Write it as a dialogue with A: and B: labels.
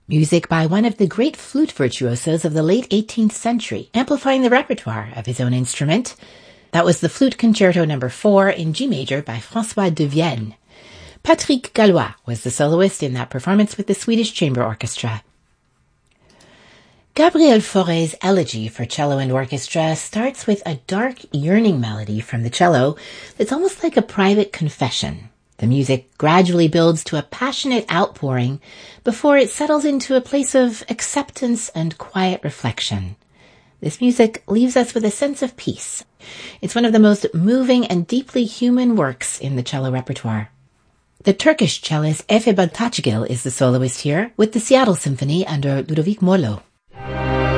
A: music by one of the great flute virtuosos of the late 18th century, amplifying the repertoire of his own instrument. That was the Flute Concerto No. 4 in G major by François de Vienne. Patrick Gallois was the soloist in that performance with the Swedish Chamber Orchestra. Gabriel Fauré's Elegy for Cello and Orchestra starts with a dark, yearning melody from the cello that's almost like a private confession. The music gradually builds to a passionate outpouring before it settles into a place of acceptance and quiet reflection. This music leaves us with a sense of peace. It's one of the most moving and deeply human works in the cello repertoire. The Turkish cellist Efe Baltacıgil is the soloist here, with the Seattle Symphony under Ludovic Mollo.